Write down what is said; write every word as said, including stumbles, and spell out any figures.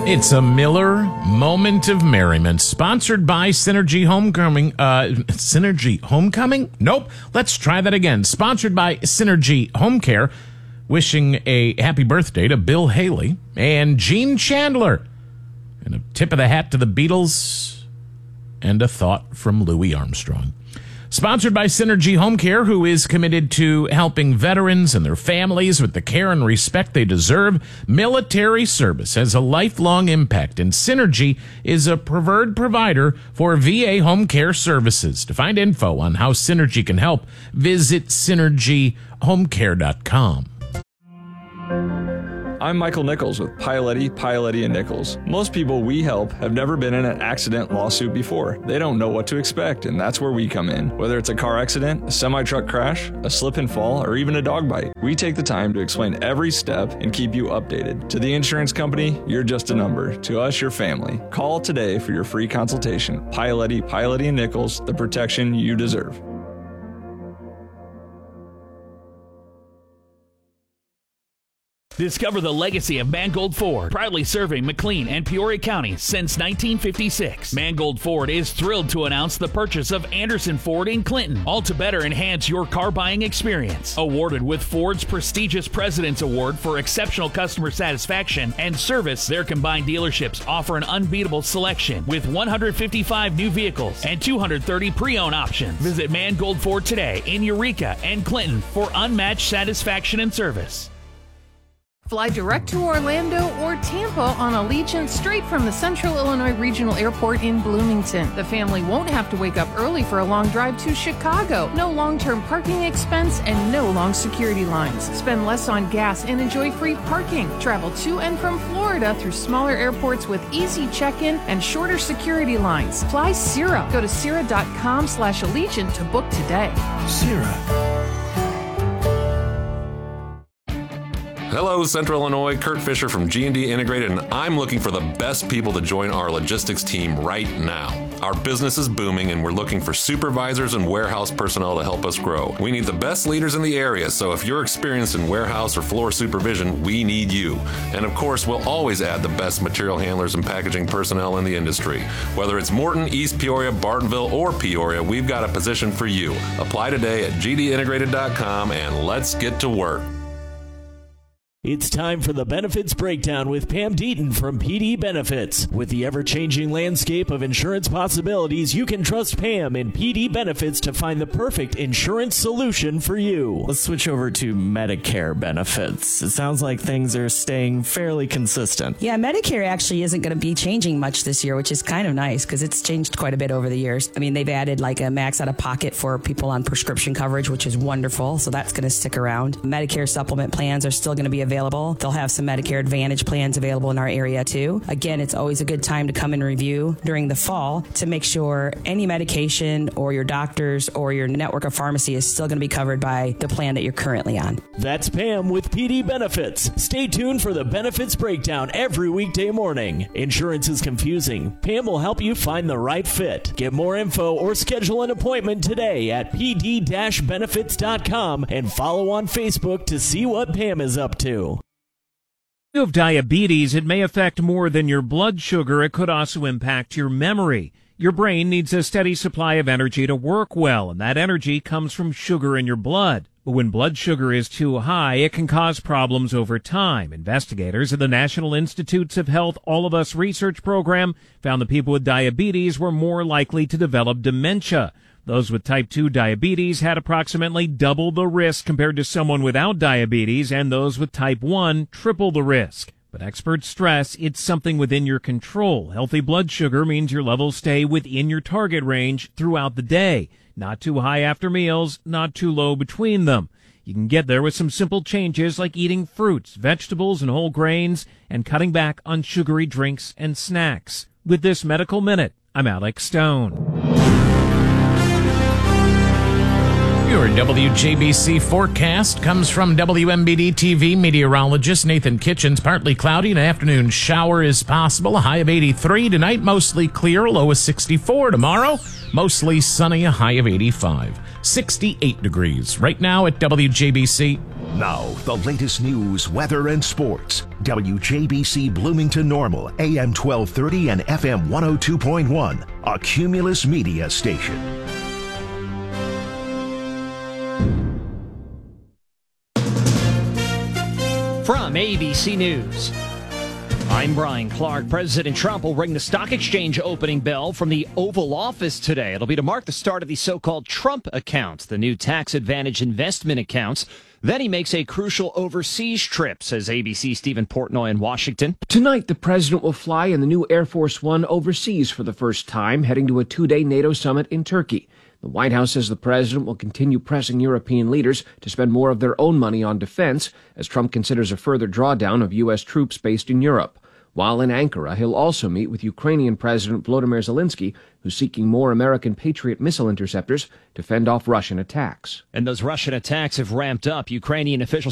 It's a Miller Moment of Merriment, sponsored by Synergy Homecoming. Uh, Synergy Homecoming? Nope. Let's try that again. Sponsored by Synergy Home Care. Wishing a happy birthday to Bill Haley and Gene Chandler. And a tip of the hat to the Beatles and a thought from Louis Armstrong. Sponsored by Synergy Home Care, who is committed to helping veterans and their families with the care and respect they deserve. Military service has a lifelong impact, and Synergy is a preferred provider for V A home care services. To find info on how Synergy can help, visit synergy home care dot com. I'm Michael Nichols with Pialetti, Pialetti and Nichols. Most people we help have never been in an accident lawsuit before. They don't know what to expect, and that's where we come in. Whether it's a car accident, a semi-truck crash, a slip and fall, or even a dog bite, we take the time to explain every step and keep you updated. To the insurance company, you're just a number. To us, your family. Call today for your free consultation. Pialetti, Pialetti and Nichols, the protection you deserve. Discover the legacy of Mangold Ford, proudly serving McLean and Peoria counties since nineteen fifty-six. Mangold Ford is thrilled to announce the purchase of Anderson Ford in Clinton, all to better enhance your car buying experience. Awarded with Ford's prestigious President's Award for exceptional customer satisfaction and service, their combined dealerships offer an unbeatable selection with one hundred fifty-five new vehicles and two hundred thirty pre-owned options. Visit Mangold Ford today in Eureka and Clinton for unmatched satisfaction and service. Fly direct to Orlando or Tampa on Allegiant straight from the Central Illinois Regional Airport in Bloomington. The family won't have to wake up early for a long drive to Chicago. No long-term parking expense and no long security lines. Spend less on gas and enjoy free parking. Travel to and from Florida through smaller airports with easy check-in and shorter security lines. Fly Sierra. Go to Sierra.com slash Allegiant to book today. Sierra. Hello, Central Illinois. Kurt Fisher from G and D Integrated, and I'm looking for the best people to join our logistics team right now. Our business is booming, and we're looking for supervisors and warehouse personnel to help us grow. We need the best leaders in the area, so if you're experienced in warehouse or floor supervision, we need you. And of course, we'll always add the best material handlers and packaging personnel in the industry. Whether it's Morton, East Peoria, Bartonville, or Peoria, we've got a position for you. Apply today at g d integrated dot com, and let's get to work. It's time for the Benefits Breakdown with Pam Deaton from P D Benefits. With the ever-changing landscape of insurance possibilities, you can trust Pam and P D Benefits to find the perfect insurance solution for you. Let's switch over to Medicare benefits. It sounds like things are staying fairly consistent. Yeah, Medicare actually isn't going to be changing much this year, which is kind of nice because it's changed quite a bit over the years. I mean, they've added like a max out of pocket for people on prescription coverage, which is wonderful. So that's going to stick around. Medicare supplement plans are still going to be available. Available. They'll have some Medicare Advantage plans available in our area too. Again, it's always a good time to come and review during the fall to make sure any medication or your doctors or your network of pharmacy is still going to be covered by the plan that you're currently on. That's Pam with P D Benefits. Stay tuned for the Benefits Breakdown every weekday morning. Insurance is confusing. Pam will help you find the right fit. Get more info or schedule an appointment today at p d dash benefits dot com and follow on Facebook to see what Pam is up to. If you have diabetes, it may affect more than your blood sugar. It could also impact your memory. Your brain needs a steady supply of energy to work well, and that energy comes from sugar in your blood. But when blood sugar is too high, it can cause problems over time. Investigators at the National Institutes of Health All of Us research program found that people with diabetes were more likely to develop dementia. Those with type two diabetes had approximately double the risk compared to someone without diabetes, and those with type one triple the risk. But experts stress it's something within your control. Healthy blood sugar means your levels stay within your target range throughout the day. Not too high after meals, not too low between them. You can get there with some simple changes like eating fruits, vegetables, and whole grains, and cutting back on sugary drinks and snacks. With this Medical Minute, I'm Alex Stone. Your W J B C forecast comes from W M B D T V meteorologist Nathan Kitchens. Partly cloudy, an afternoon shower is possible. A high of eighty-three tonight, mostly clear, low of sixty-four. Tomorrow, mostly sunny, a high of eighty-five. sixty-eight degrees right now at W J B C. Now, the latest news, weather, and sports. W J B C Bloomington Normal, A M twelve thirty and F M one oh two point one, a Cumulus Media station. From A B C News, I'm Brian Clark. President Trump will ring the stock exchange opening bell from the Oval Office today. It'll be to mark the start of the so-called Trump accounts, the new tax advantage investment accounts. Then he makes a crucial overseas trip, says A B C's Stephen Portnoy in Washington. Tonight, the president will fly in the new Air Force One overseas for the first time, heading to a two-day NATO summit in Turkey. The White House says the president will continue pressing European leaders to spend more of their own money on defense as Trump considers a further drawdown of U S troops based in Europe. While in Ankara, he'll also meet with Ukrainian President Volodymyr Zelensky, who's seeking more American Patriot missile interceptors to fend off Russian attacks. And those Russian attacks have ramped up. Ukrainian officials